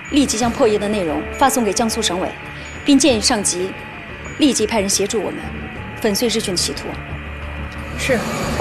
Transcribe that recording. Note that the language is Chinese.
立即将破译的内容发送给江苏省委，并建议上级立即派人协助我们粉碎日军的企图。 是。